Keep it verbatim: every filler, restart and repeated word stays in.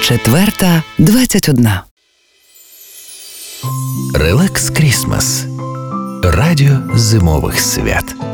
Четверта, двадцять одна. Релакс Крісмас. Радіо зимових свят.